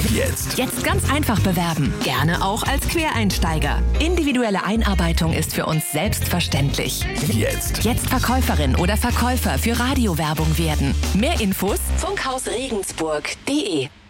Jetzt ganz einfach bewerben. Gerne auch als Quereinsteiger. Individuelle Einarbeitung ist für uns selbstverständlich. Jetzt Verkäuferin oder Verkäufer für Radiowerbung werden. Mehr Infos: funkhausregensburg.de